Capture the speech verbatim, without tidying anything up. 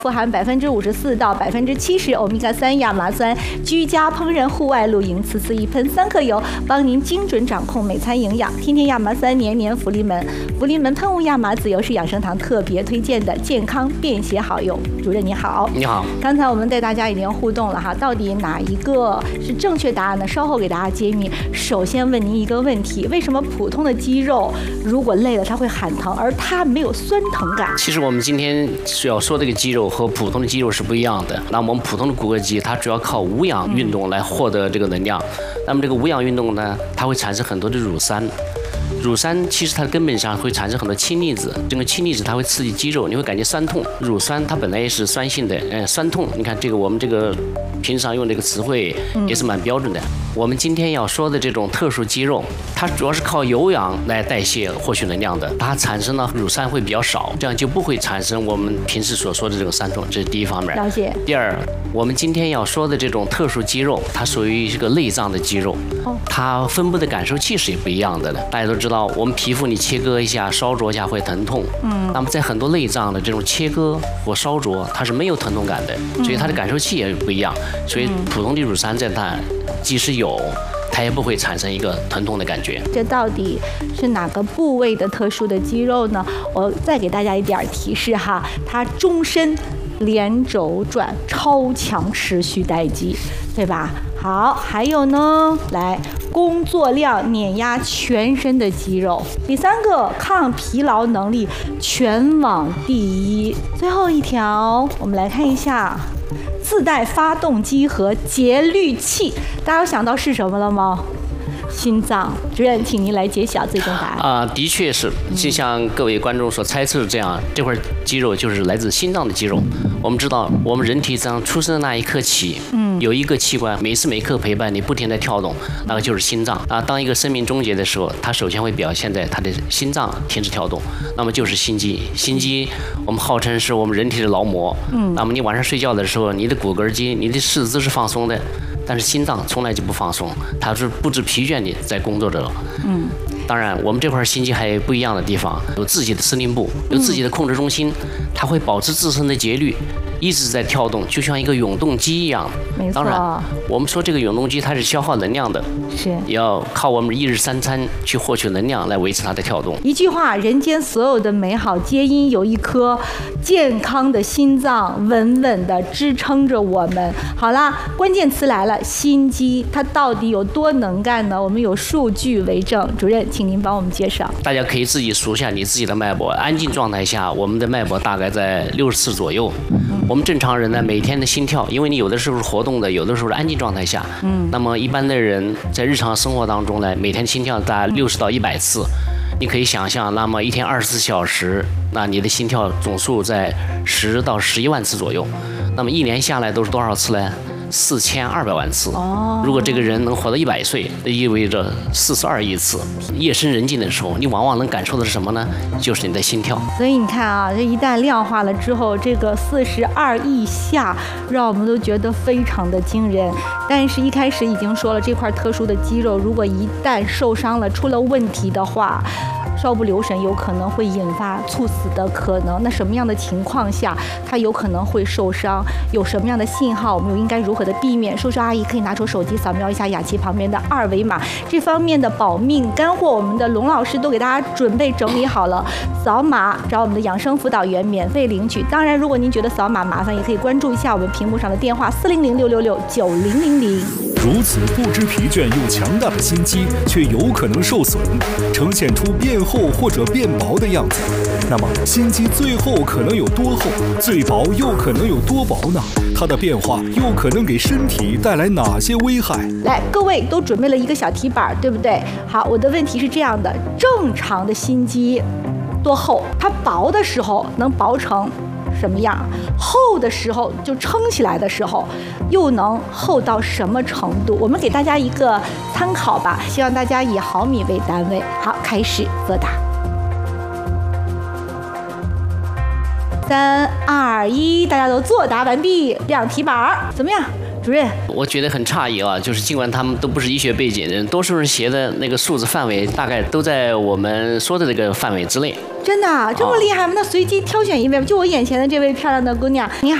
富含百分之五十四到百分之七十欧米伽三亚麻酸，居家烹饪、户外露营，次次一喷三克油，帮您精准掌控每餐营养。天天亚麻酸，年年福临门。福临门喷雾亚麻籽油是养生堂特别推荐的健康便携好用。主任你好， 你好。 刚才我们带大家已经互动了哈，到底哪一个是正确答案呢？稍后给大家揭秘。首先问您一个问题：为什么普通的肌肉如果累了它会喊疼，而它没有酸疼感？ 其实我们今天需要说这个肌肉和普通的肌肉是不一样的。那我们普通的骨骼肌，它主要靠无氧运动来获得这个能量。嗯、那么这个无氧运动呢，它会产生很多的乳酸。乳酸其实它根本上会产生很多氢离子，这个氢离子它会刺激肌肉，你会感觉酸痛。乳酸它本来也是酸性的，呃，酸痛。你看这个我们这个平常用这个词汇也是蛮标准的。嗯、我们今天要说的这种特殊肌肉，它主要是靠有氧来代谢获取能量的，它产生的乳酸会比较少，这样就不会产生我们平时所说的这种酸痛。这是第一方面。 了解。 第二，我们今天要说的这种特殊肌肉，它属于这个内脏的肌肉，它分布的感受器是也不一样的了。大家都知道，我们皮肤你切割一下、烧灼一下会疼痛，嗯，那么在很多内脏的这种切割或烧灼，它是没有疼痛感的，所以它的感受器也不一样。所以普通的乳酸在它即使有，它也不会产生一个疼痛的感觉。 这到底是哪个部位的特殊的肌肉呢？我再给大家一点提示哈，它终身连轴转，超强持续待机，对吧？好，还有呢，来，工作量碾压全身的肌肉。第三个，抗疲劳能力全网第一。最后一条，我们来看一下，自带发动机和节律器，大家有想到是什么了吗？心脏。主任，请您来揭晓最终答案。 啊、呃，的确是，就像各位观众所猜测的这样，这块肌肉就是来自心脏的肌肉。我们知道，我们人体从出生的那一刻起，嗯，有一个器官每时每刻陪伴你，不停地跳动，那个就是心脏啊。当一个生命终结的时候，它首先会表现在它的心脏停止跳动，那么就是心肌。心肌我们号称是我们人体的劳模，嗯，那么你晚上睡觉的时候，你的骨骼肌、你的四肢是放松的。但是心脏从来就不放松，它是不知疲倦地在工作着。嗯，当然，我们这块心肌还有不一样的地方，有自己的司令部，有自己的控制中心，它会保持自身的节律，一直在跳动，就像一个永动机一样。 没错。 当然，我们说这个永动机它是消耗能量的， 是也要靠我们一日三餐去获取能量来维持它的跳动。 一句话，人间所有的美好皆因有一颗健康的心脏稳稳地支撑着我们。好啦，关键词来了，心肌它到底有多能干呢？我们有数据为证。主任，请您帮我们介绍。 大家可以自己数下你自己的脉搏，安静状态下，我们的脉搏大概在六十次左右。嗯、我们正常人呢，每天的心跳，因为你有的时候是活动的，有的时候是安静状态下。嗯。那么一般的人在日常生活当中呢，每天心跳大概六十到一百次。你可以想象，那么一天二十四小时，那你的心跳总数在十到十一万次左右。那么一年下来都是多少次呢？四千二百万次。哦，如果这个人能活到一百岁，那意味着四十二亿次。夜深人静的时候，你往往能感受的是什么呢？就是你的心跳。 所以你看啊，这一旦量化了之后，这个四十二亿下，让我们都觉得非常的惊人。但是，一开始已经说了，这块特殊的肌肉，如果一旦受伤了，出了问题的话，稍不留神有可能会引发猝死的可能。那什么样的情况下它有可能会受伤？有什么样的信号？我们又应该如何的避免？叔叔阿姨可以拿出手机扫描一下雅琪旁边的二维码，这方面的保命干货，我们的龙老师都给大家准备整理好了。扫码找我们的养生辅导员免费领取。当然，如果您觉得扫码麻烦，也可以关注一下我们屏幕上的电话四零零六六六九零零零。 如此不知疲倦又强大的心肌，却有可能受损，呈现出变厚或者变薄的样子。那么，心肌最厚可能有多厚？最薄又可能有多薄呢？它的变化又可能给身体带来哪些危害？ 来，各位都准备了一个小题板，对不对？好，我的问题是这样的：正常的心肌多厚？它薄的时候能薄成什么样？厚的时候就撑起来的时候，又能厚到什么程度？我们给大家一个参考吧，希望大家以毫米为单位。好，开始作答。三二一，大家都作答完毕，亮题板，怎么样？ 主任， 我觉得很诧异啊，就是尽管他们都不是医学背景的人，多数人写的那个数字范围大概都在我们说的这个范围之内。 真的这么厉害吗？那随机挑选一位，就我眼前的这位漂亮的姑娘，您好。